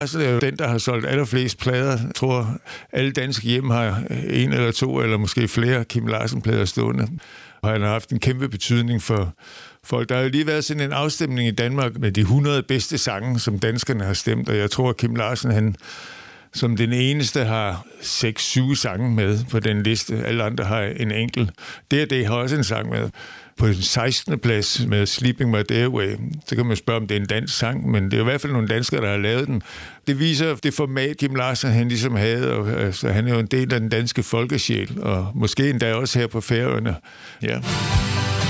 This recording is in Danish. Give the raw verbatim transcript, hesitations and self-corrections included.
Altså, det er jo den, der har solgt allerflest plader. Jeg tror, alle danske hjem har en eller to, eller måske flere Kim Larsen-plader stående. Og han har haft en kæmpe betydning for folk. Der har jo lige været sådan en afstemning i Danmark med de hundrede bedste sange, som danskerne har stemt, og jeg tror, at Kim Larsen, han som den eneste har seks syv sange med på den liste. Alle andre har en enkelt. D og D har også en sang med. På den sekstende plads med Sleeping My Day Away. Så kan man spørge, om det er en dansk sang, men det er i hvert fald nogle danskere, der har lavet den. Det viser det format, Kim Larsen han ligesom havde, og altså, han er jo en del af den danske folkesjæl, og måske endda også her på Færøerne. Ja.